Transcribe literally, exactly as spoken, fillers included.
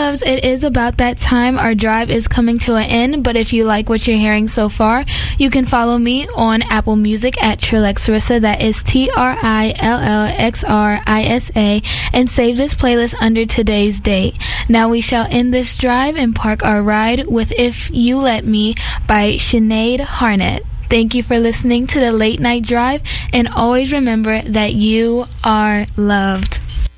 loves, it is about that time. Our drive is coming to an end, but if you like what you're hearing so far, you can follow me on Apple Music at Trillexrissa, that is T R I L L X R I S A, and save this playlist under today's date. Now we shall end this drive and park our ride with If You Let Me by Sinead Harnett. Thank you for listening to the Late Night Drive, and always remember that you are loved.